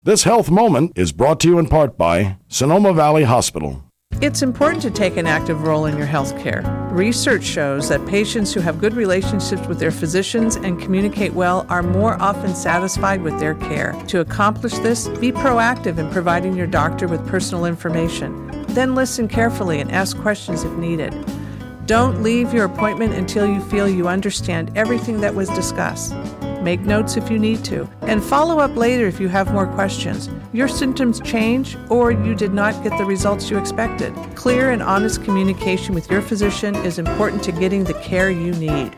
This health moment is brought to you in part by Sonoma Valley Hospital. It's important to take an active role in your health care. Research shows that patients who have good relationships with their physicians and communicate well are more often satisfied with their care. To accomplish this, be proactive in providing your doctor with personal information. Then listen carefully and ask questions if needed. Don't leave your appointment until you feel you understand everything that was discussed. Make notes if you need to, and follow up later if you have more questions. Your symptoms change or you did not get the results you expected. Clear and honest communication with your physician is important to getting the care you need.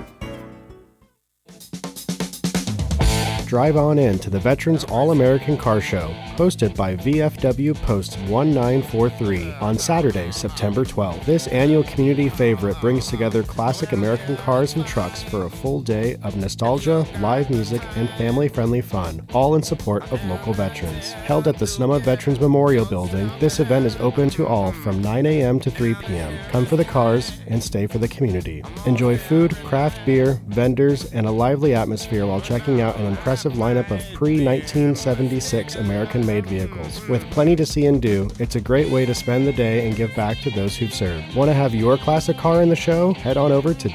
Drive on in to the Veterans All-American Car Show, hosted by VFW Post 1943 on Saturday, September 12th. This annual community favorite brings together classic American cars and trucks for a full day of nostalgia, live music, and family-friendly fun, all in support of local veterans. Held at the Sonoma Veterans Memorial Building, this event is open to all from 9 a.m. to 3 p.m. Come for the cars and stay for the community. Enjoy food, craft beer, vendors, and a lively atmosphere while checking out an impressive lineup of pre-1976 American-made vehicles. With plenty to see and do, it's a great way to spend the day and give back to those who've served. Want to have your classic car in the show? Head on over to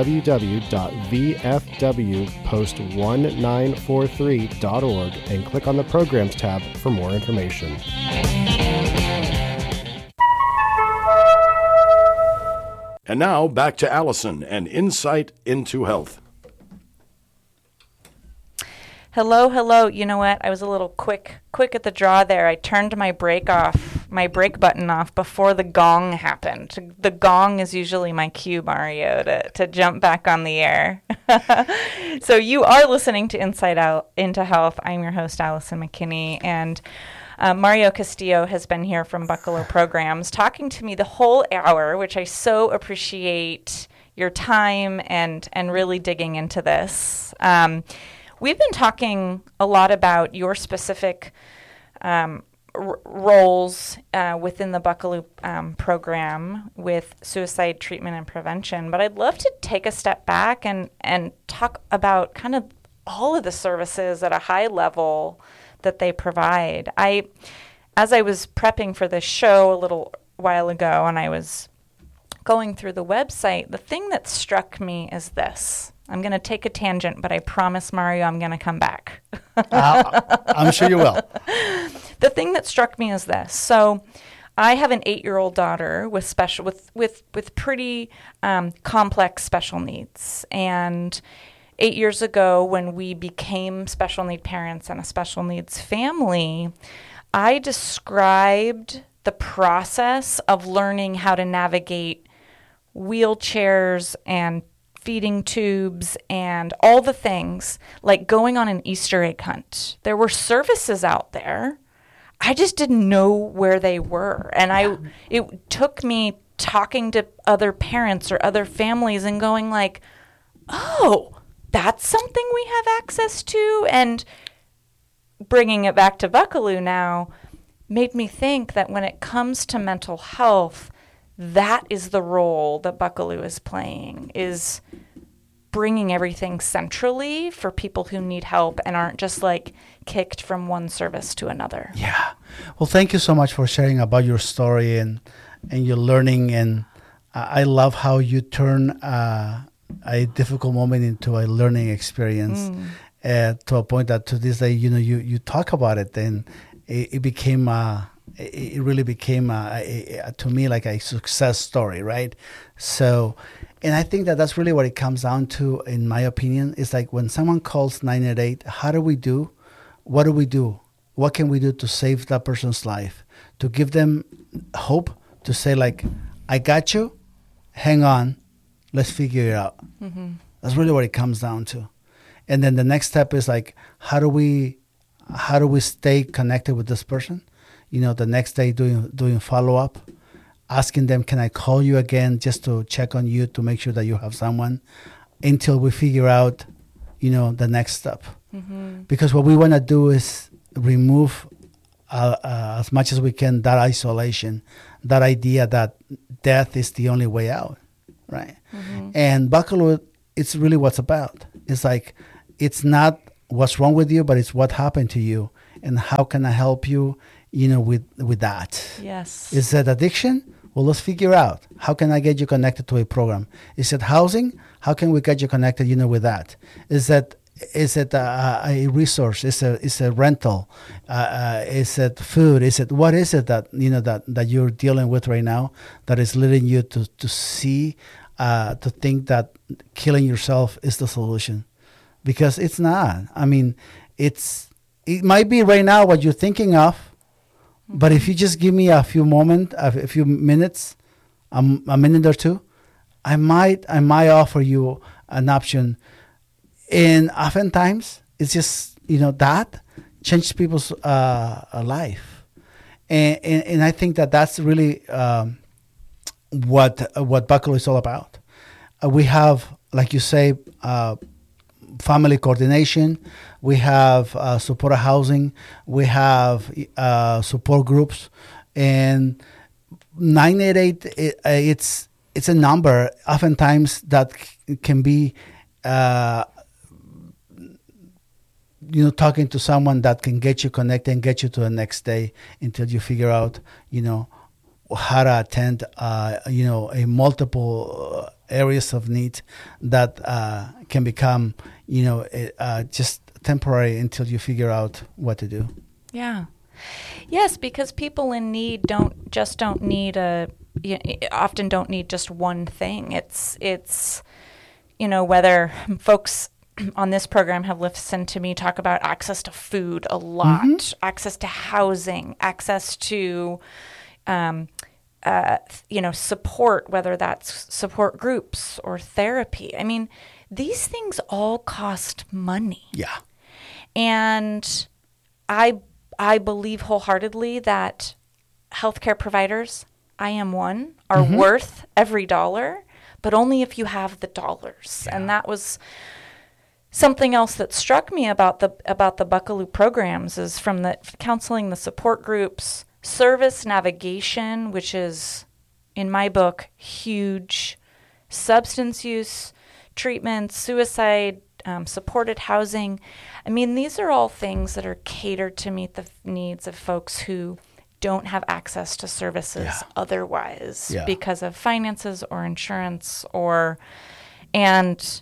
www.vfwpost1943.org and click on the Programs tab for more information. And now, back to Allison and Insight into Health. Hello. You know what? I was a little quick at the draw there. I turned my brake button off before the gong happened. The gong is usually my cue, Mario, to jump back on the air. So you are listening to Insight Out into Health. I'm your host, Allison McKinney, and Mario Castillo has been here from Buccalo Programs talking to me the whole hour, which I so appreciate your time and really digging into this. We've been talking a lot about your specific roles within the Buccalo program with suicide treatment and prevention, but I'd love to take a step back and talk about kind of all of the services at a high level that they provide. As I was prepping for this show a little while ago and I was going through the website, the thing that struck me is this. I'm going to take a tangent, but I promise, Mario, I'm going to come back. I'm sure you will. The thing that struck me is this. So I have an 8-year-old daughter with pretty complex special needs. And 8 years ago, when we became special need parents and a special needs family, I described the process of learning how to navigate wheelchairs and feeding tubes and all the things, like going on an Easter egg hunt. There were services out there. I just didn't know where they were. And it took me talking to other parents or other families and going like, oh, that's something we have access to. And bringing it back to Buccalo now made me think that when it comes to mental health, that is the role that Buccalo is playing, is bringing everything centrally for people who need help and aren't just like kicked from one service to another. Yeah. Well, thank you so much for sharing about your story and your learning. And I love how you turn a difficult moment into a learning experience to a point that to this day, you talk about it, and it became it really became to me like a success story, right? So, and I think that's really what it comes down to, in my opinion. It's like when someone calls 988, how do we do? What do we do? What can we do to save that person's life? To give them hope, to say like, I got you, hang on, let's figure it out. Mm-hmm. That's really what it comes down to. And then the next step is like, how do we stay connected with this person? The next day doing follow-up, asking them, can I call you again just to check on you to make sure that you have someone, until we figure out, the next step. Mm-hmm. Because what we want to do is remove as much as we can that isolation, that idea that death is the only way out, right? Mm-hmm. And Buccalo, it's really what's about. It's like, it's not what's wrong with you, but it's what happened to you. and how can I help you, with that. Yes. Is that addiction? Well, let's figure out how can I get you connected to a program. Is it housing? How can we get you connected, with that? Is it a resource? Is a rental? Is it food? What is it that that you're dealing with right now that is leading you to see, to think that killing yourself is the solution? Because it's not. I mean, it might be right now what you're thinking of, but if you just give me a few minutes, a minute or two, I might offer you an option. And oftentimes, it's just, that changes people's life. And I think that's really what Buckle is all about. We have, like you say, family coordination. We have supported housing. We have support groups. And 988, it's a number oftentimes that can be talking to someone that can get you connected and get you to the next day until you figure out, how to attend, a multiple areas of need that can become, just temporary until you figure out what to do. Yeah. Yes, because people in need often don't need just one thing. It's whether folks on this program have listened to me talk about access to food a lot, access to housing, access to, support, whether that's support groups or therapy. I mean, these things all cost money. Yeah. And I believe wholeheartedly that healthcare providers, I am one, are worth every dollar, but only if you have the dollars. Yeah. And that was something else that struck me about the Buckaloo programs is from the counseling, the support groups, service navigation, which is, in my book, huge, substance use, treatment, suicide, supported housing. I mean, these are all things that are catered to meet the needs of folks who don't have access to services otherwise because of finances or insurance and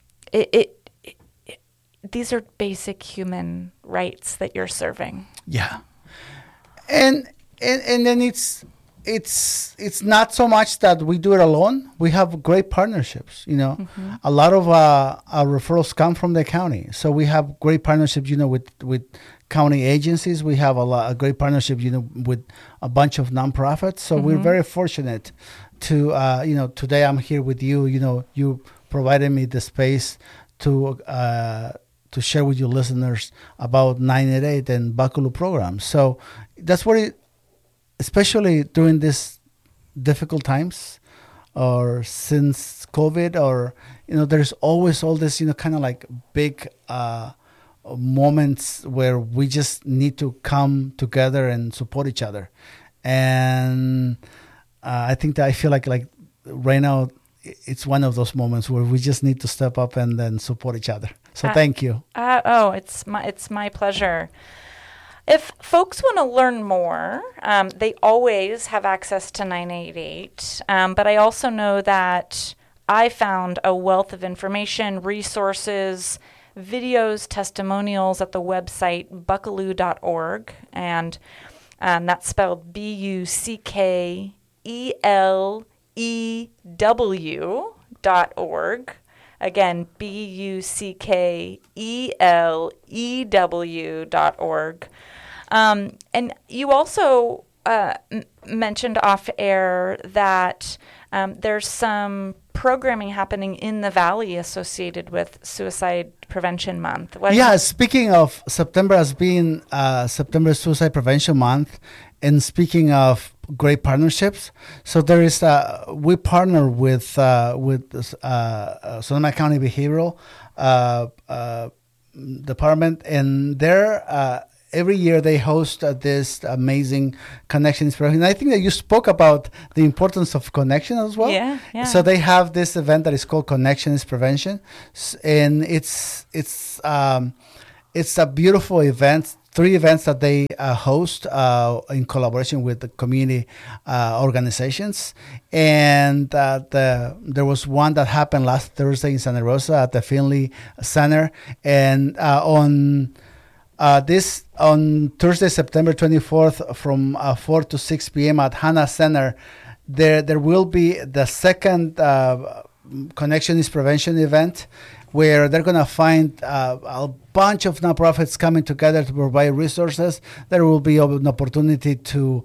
these are basic human rights that you're serving. Yeah. And then it's not so much that we do it alone. We have great partnerships, A lot of our referrals come from the county. So we have great partnerships, with county agencies. We have a great partnership, with a bunch of nonprofits. So we're very fortunate to, today I'm here with you. You provided me the space to share with your listeners about 988 and Buckaloo programs. So that's what especially during these difficult times or since COVID or, there's always all this, kind of like big moments where we just need to come together and support each other. And I think that I feel like right now it's one of those moments where we just need to step up and then support each other. So thank you. It's my pleasure. If folks want to learn more, they always have access to 988. But I also know that I found a wealth of information, resources, videos, testimonials at the website buckaloo.org. And that's spelled BUCKELEW.org. Again, BUCKELEW.org. And you also mentioned off air that there's some programming happening in the Valley associated with Suicide Prevention Month. Speaking of September as being September Suicide Prevention Month, and speaking of great partnerships, so there is we partner with Sonoma County Behavioral Department, and they're every year they host this amazing Connection Inspiration. And I think that you spoke about the importance of connection as well. Yeah. So they have this event that is called Connection is Prevention, and it's a beautiful event 3 events that they host in collaboration with the community organizations. And there was one that happened last Thursday in Santa Rosa at the Finley Center. And on Thursday, September 24th, from 4 to 6 p.m. at Hannah Center, there will be the second Connection is Prevention event, where they're going to find a bunch of nonprofits coming together to provide resources. There will be an opportunity to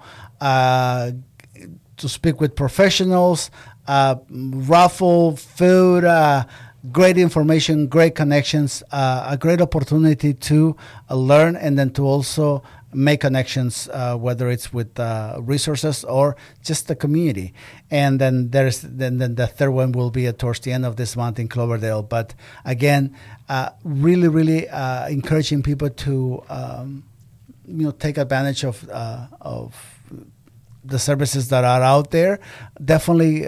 speak with professionals, raffle, food, great information, great connections, a great opportunity to learn and then to also make connections, whether it's with resources or just the community. And then then the third one will be towards the end of this month in Cloverdale. But again, really encouraging people to take advantage of the services that are out there. Definitely.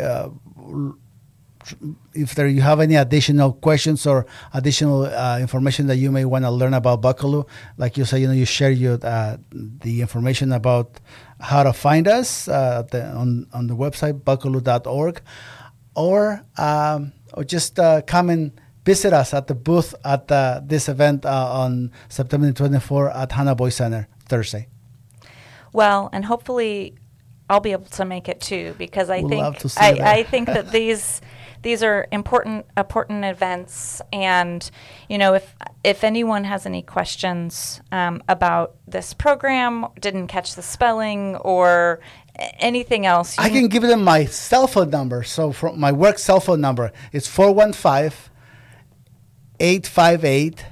If you have any additional questions or additional information that you may want to learn about Buckaloo, like you say, you share the information about how to find us on the website buckaloo.org, or just come and visit us at the booth at this event on September 24 at Hannah Boy Center Thursday. Well, and hopefully I'll be able to make it too, because I think that these are important events, and if anyone has any questions about this program, didn't catch the spelling or anything else, I can give them my cell phone number. So from my work cell phone number, it's 415-858-5827.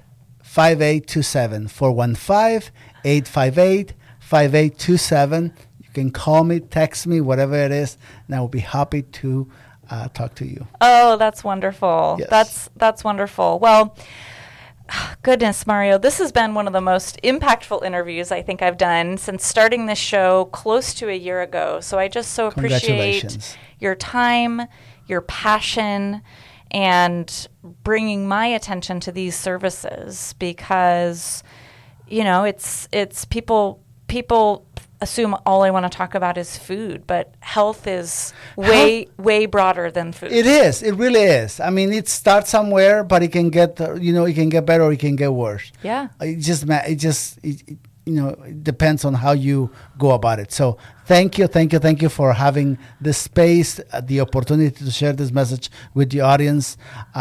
415-858-5827. You can call me, text me, whatever it is, and I will be happy to talk to you. Oh, that's wonderful. Yes. That's wonderful. Well, goodness, Mario, this has been one of the most impactful interviews I think I've done since starting this show close to a year ago. So I just so appreciate your time, your passion, and bringing my attention to these services, because it's people assume all I want to talk about is food, but health is way broader than food. It is. It really is. I mean, it starts somewhere, but it can get it can get better or it can get worse. Yeah. It depends on how you go about it. So thank you for having the space, the opportunity to share this message with the audience.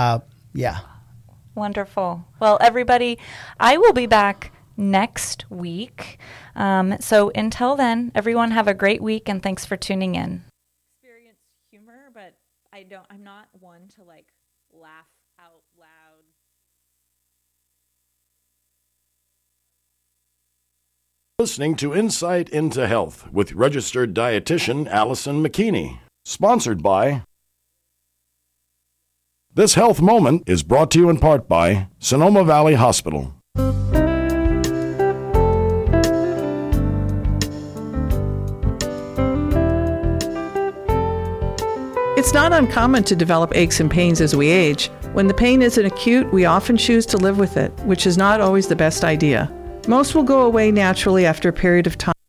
Wonderful. Well, everybody, I will be back next week. So until then, everyone have a great week, and thanks for tuning in. Experience humor, but I'm not one to laugh out loud. Listening to Insight into Health with registered dietitian Allison McKinney. Sponsored by... This health moment is brought to you in part by Sonoma Valley Hospital. It's not uncommon to develop aches and pains as we age. When the pain isn't acute, we often choose to live with it, which is not always the best idea. Most will go away naturally after a period of time.